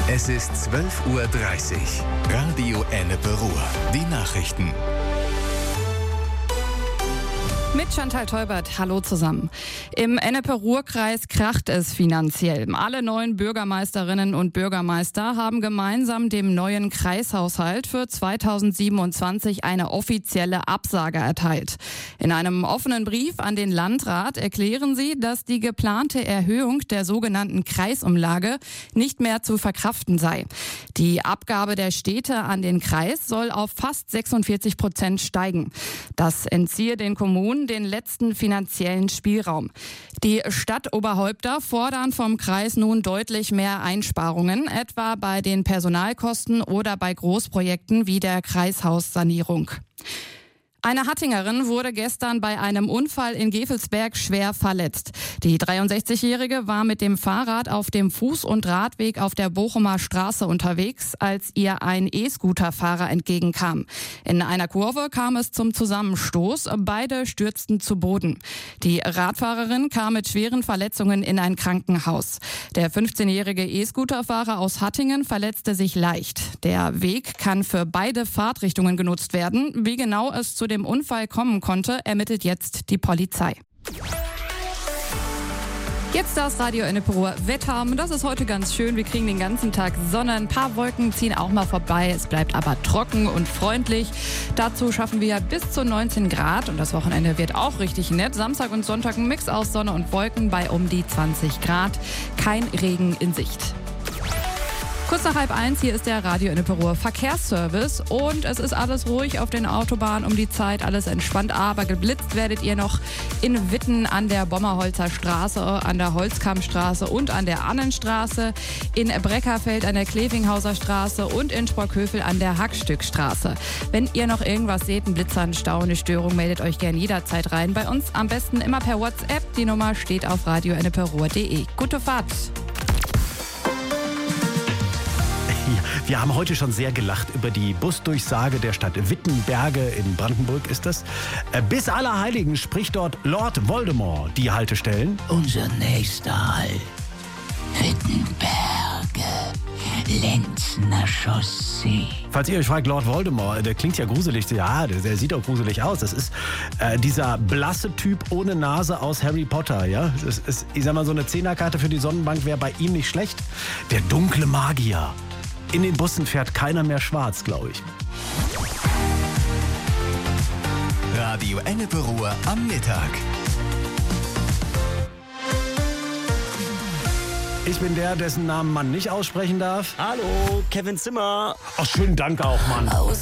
Es ist 12:30 Uhr. Radio Ennepe Ruhr. Die Nachrichten. Mit Chantal Teubert, hallo zusammen. Im Ennepe-Ruhr-Kreis kracht es finanziell. Alle neuen Bürgermeisterinnen und Bürgermeister haben gemeinsam dem neuen Kreishaushalt für 2027 eine offizielle Absage erteilt. In einem offenen Brief an den Landrat erklären sie, dass die geplante Erhöhung der sogenannten Kreisumlage nicht mehr zu verkraften sei. Die Abgabe der Städte an den Kreis soll auf fast 46% steigen. Das entziehe den Kommunen den letzten finanziellen Spielraum. Die Stadtoberhäupter fordern vom Kreis nun deutlich mehr Einsparungen, etwa bei den Personalkosten oder bei Großprojekten wie der Kreishaussanierung. Eine Hattingerin wurde gestern bei einem Unfall in Gevelsberg schwer verletzt. Die 63-Jährige war mit dem Fahrrad auf dem Fuß- und Radweg auf der Bochumer Straße unterwegs, als ihr ein E-Scooter-Fahrer entgegenkam. In einer Kurve kam es zum Zusammenstoß. Beide stürzten zu Boden. Die Radfahrerin kam mit schweren Verletzungen in ein Krankenhaus. Der 15-jährige E-Scooter-Fahrer aus Hattingen verletzte sich leicht. Der Weg kann für beide Fahrtrichtungen genutzt werden. Wie genau es zu dem Unfall kommen konnte, ermittelt jetzt die Polizei. Jetzt das Radio Ennepe Ruhr Wetter. Das ist heute ganz schön. Wir kriegen den ganzen Tag Sonne. Ein paar Wolken ziehen auch mal vorbei. Es bleibt aber trocken und freundlich. Dazu schaffen wir bis zu 19 Grad. Und das Wochenende wird auch richtig nett. Samstag und Sonntag ein Mix aus Sonne und Wolken bei um die 20 Grad. Kein Regen in Sicht. Kurz nach 12:30, hier ist der Radio Ennepe Ruhr Verkehrsservice und es ist alles ruhig auf den Autobahnen um die Zeit, alles entspannt, aber geblitzt werdet ihr noch in Witten an der Bommerholzer Straße, an der Holzkammstraße und an der Annenstraße, in Breckerfeld an der Klevinghauser Straße und in Sprockhövel an der Hackstückstraße. Wenn ihr noch irgendwas seht, ein Blitzer, ein Stau, eine Störung, meldet euch gerne jederzeit rein. Bei uns am besten immer per WhatsApp, die Nummer steht auf radioenneperuhr.de. Gute Fahrt! Wir haben heute schon sehr gelacht über die Busdurchsage der Stadt Wittenberge in Brandenburg ist das. Bis Allerheiligen spricht dort Lord Voldemort die Haltestellen. Unser nächster Halt, Wittenberge, Lenzner Chaussee. Falls ihr euch fragt, Lord Voldemort, der klingt ja gruselig. Ja, der sieht auch gruselig aus. Das ist dieser blasse Typ ohne Nase aus Harry Potter. Ja? Das ist, ich sag mal, so eine Zehnerkarte für die Sonnenbank wäre bei ihm nicht schlecht. Der dunkle Magier. In den Bussen fährt keiner mehr schwarz, glaube ich. Radio Ennepe Ruhr am Mittag. Ich bin der, dessen Namen man nicht aussprechen darf. Hallo, Kevin Zimmer. Ach, schönen Dank auch, Mann. Aus